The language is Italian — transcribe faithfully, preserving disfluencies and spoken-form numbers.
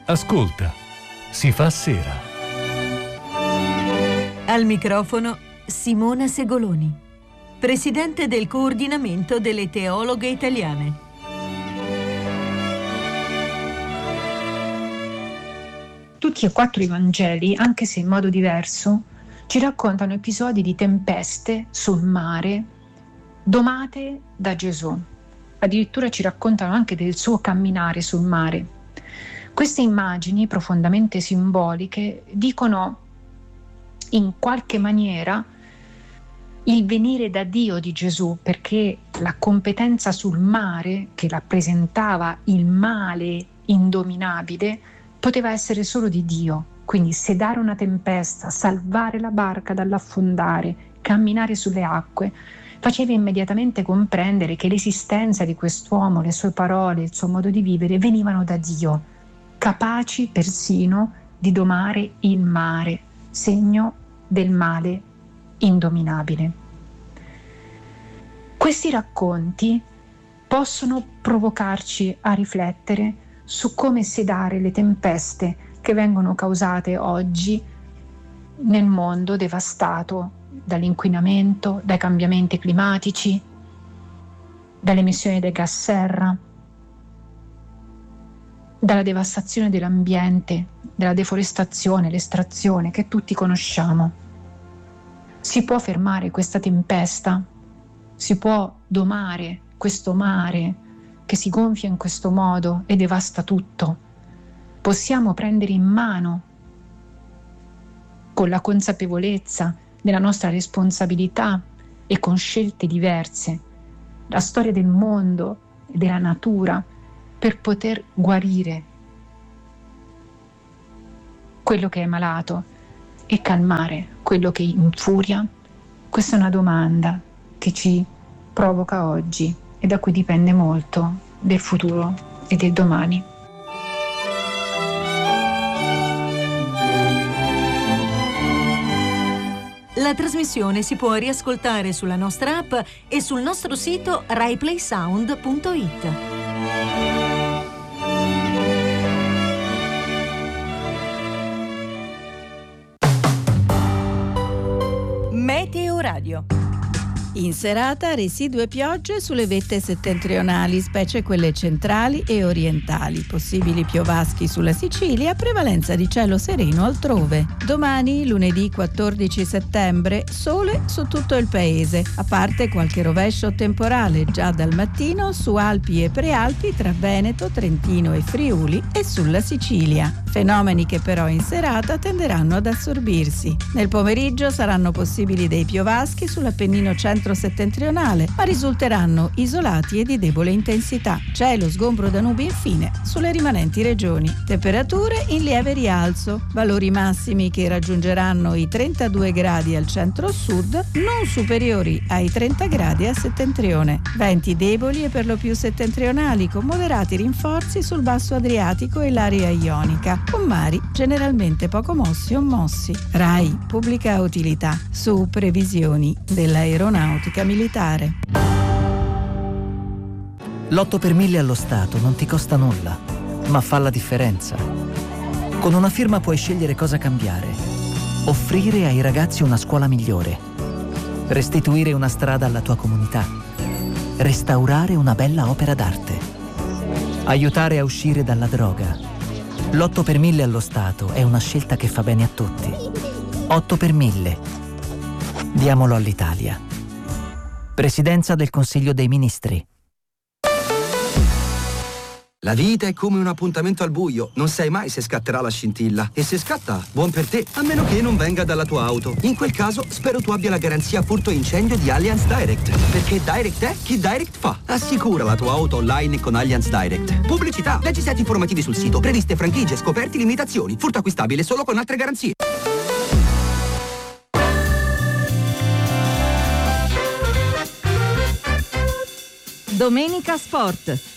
Ascolta, si fa sera. Al microfono Simona Segoloni, presidente del coordinamento delle teologhe italiane. Tutti e quattro i Vangeli, anche se in modo diverso, ci raccontano episodi di tempeste sul mare domate da Gesù. Addirittura ci raccontano anche del suo camminare sul mare. Queste immagini profondamente simboliche dicono in qualche maniera il venire da Dio di Gesù, perché la competenza sul mare, che rappresentava il male indominabile, poteva essere solo di Dio. Quindi sedare una tempesta, salvare la barca dall'affondare, camminare sulle acque, faceva immediatamente comprendere che l'esistenza di quest'uomo, le sue parole, il suo modo di vivere venivano da Dio, capaci persino di domare il mare, segno del male indominabile. Questi racconti possono provocarci a riflettere su come sedare le tempeste che vengono causate oggi nel mondo devastato dall'inquinamento, dai cambiamenti climatici, dalle emissioni dei gas serra, dalla devastazione dell'ambiente, della deforestazione, l'estrazione che tutti conosciamo. Si può fermare questa tempesta? Si può domare questo mare che si gonfia in questo modo e devasta tutto? Possiamo prendere in mano, con la consapevolezza della nostra responsabilità e con scelte diverse, la storia del mondo e della natura per poter guarire quello che è malato e calmare quello che infuria? Questa è una domanda che ci provoca oggi e da cui dipende molto del futuro e del domani. La trasmissione si può riascoltare sulla nostra app e sul nostro sito rai play sound punto it. Meteo Radio. In serata residue piogge sulle vette settentrionali, specie quelle centrali e orientali. Possibili piovaschi sulla Sicilia, prevalenza di cielo sereno altrove. Domani, lunedì quattordici settembre, sole su tutto il paese, a parte qualche rovescio temporale già dal mattino su Alpi e Prealpi tra Veneto, Trentino e Friuli e sulla Sicilia. Fenomeni che però in serata tenderanno ad assorbirsi. Nel pomeriggio saranno possibili dei piovaschi sull'Appennino centro-settentrionale, ma risulteranno isolati e di debole intensità. Cielo sgombro da nubi infine sulle rimanenti regioni. Temperature in lieve rialzo, valori massimi che raggiungeranno i trentadue gradi al centro-sud, non superiori ai trenta gradi a settentrione. Venti deboli e per lo più settentrionali, con moderati rinforzi sul basso Adriatico e l'area ionica, con mari generalmente poco mossi o mossi. RAI Pubblica Utilità, su previsioni dell'aeronautica militare. L'otto per mille allo Stato non ti costa nulla, ma fa la differenza. Con una firma puoi scegliere cosa cambiare, offrire ai ragazzi una scuola migliore, restituire una strada alla tua comunità, restaurare una bella opera d'arte, aiutare a uscire dalla droga. L'otto per mille allo Stato è una scelta che fa bene a tutti. otto per mille. Diamolo all'Italia. Presidenza del Consiglio dei Ministri. La vita è come un appuntamento al buio, non sai mai se scatterà la scintilla. E se scatta, buon per te, a meno che non venga dalla tua auto. In quel caso, spero tu abbia la garanzia furto e incendio di Allianz Direct. Perché Direct è chi Direct fa. Assicura la tua auto online con Allianz Direct. Pubblicità, leggi set informativi sul sito, previste franchigie, scoperti, limitazioni. Furto acquistabile solo con altre garanzie. Domenica Sport.